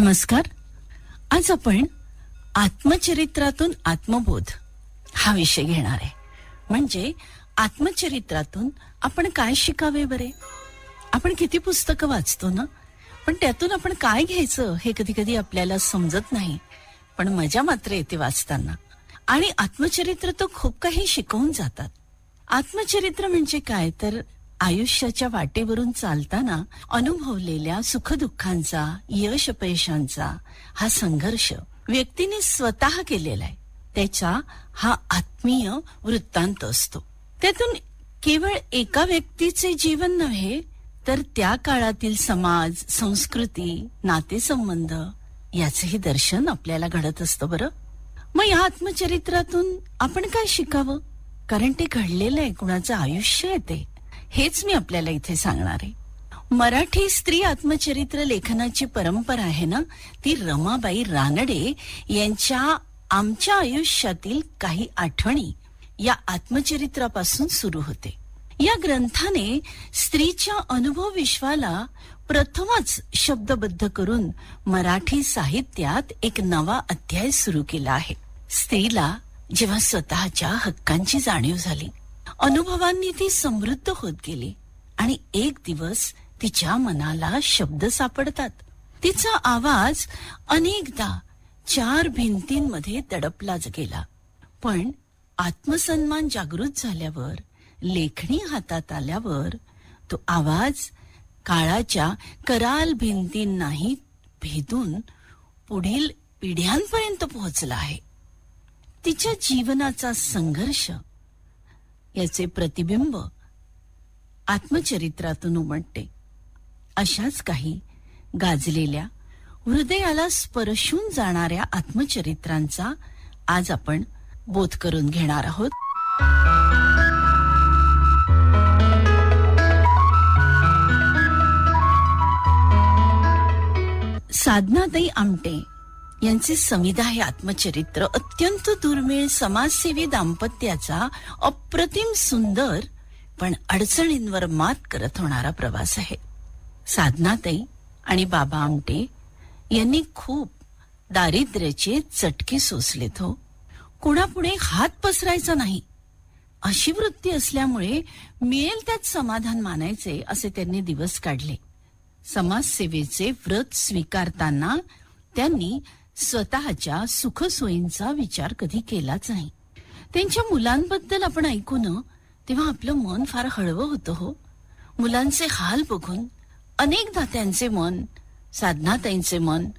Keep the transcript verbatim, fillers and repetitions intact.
नमस्कार. आज आपण आत्मचरित्रातून आत्मबोध हा विषय घेणार आहे. म्हणजे आत्मचरित्रातून आपण काय शिकावे बरे. आपण किती पुस्तकं वाचतो ना, पण त्यातून आपण काय घ्यायचं हे कधी कधी आपल्याला समजत नाही, पण मजा मात्र येते वाचताना. आणि आत्मचरित्र तो खूप काही शिकवून जातात. आत्मचरित्र म्हणजे काय तर आयुष्याच्या वाटेवरून चालताना अनुभवलेल्या सुखदुःखांचा, यश अपयशांचा हा संघर्ष व्यक्तीने स्वतः केलेला आहे, त्याचा हा आत्मीय वृत्तांत असतो. त्यातून केवळ एका व्यक्तीचे जीवन नव्हे तर त्या काळातील समाज, संस्कृती, नातेसंबंध याचेही दर्शन आपल्याला घडत असतं. बरं, मग या आत्मचरित्रातून आपण काय शिकावं, कारण ते घडलेलं आहे, कुणाचं आयुष्य आहे ते, हेच मी आपल्याला इथे सांगणार आहे. मराठी स्त्री आत्मचरित्र लेखनाची परंपरा आहे ना, ती रमाबाई रानडे यांच्या आमच्या आयुष्यातील काही आठवणी या आत्मचरित्रापासून सुरू होते. या ग्रंथाने स्त्रीच्या अनुभव विश्वाला प्रथमच शब्दबद्ध करून मराठी साहित्यात एक नवा अध्याय सुरू केला आहे. स्त्रीला जेव्हा स्वतःच्या हक्कांची जाणीव झाली, अनुभवांनी ती समृद्ध होत गेली आणि एक दिवस तिच्या मनाला शब्द सापडतात. तिचा आवाज अनेकदा चार भिंतींमध्ये दडपला गेला, पण आत्मसन्मान जागृत झाल्यावर, लेखणी हातात आल्यावर तो आवाज काळाच्या कराल भिंतींनाही भेदून पुढील पिढ्यांपर्यंत पोहोचला आहे. तिच्या जीवनाचा संघर्ष याचे प्रतिबिंब आत्मचरित्रातून उमटते. अशाच काही गाजलेल्या, हृदयाला स्पर्शून जाणाऱ्या आत्मचरित्रांचा आज आपण बोध करून घेणार आहोत. साधनाताई आमटे यांचे समिधा हे आत्मचरित्र अत्यंत दुर्मिळ समाजसेवी दाम्पत्याचा अप्रतिम सुंदर पण अडचणींवर मात करत होणारा प्रवास आहे. साधनाताई आणि बाबा आमटे यांनी खूप दारिद्र्याचे चटके सोसलेत. हो, कुणापुढे हात पसरायचा नाही अशी वृत्ती असल्यामुळे मिळेल त्यात समाधान मानायचे असे त्यांनी दिवस काढले. समाजसेवेचे व्रत स्वीकारताना त्यांनी स्वतःच्या सुखसोयींचा विचार कधी केलाच नाही. त्यांच्या मुलांबद्दल आपण ऐकू न तेव्हा आपलं मन फार हळवं होतं. हो, मुलांचे हाल बघून अनेकदा त्यांचे मन, साधनाताईंचे मन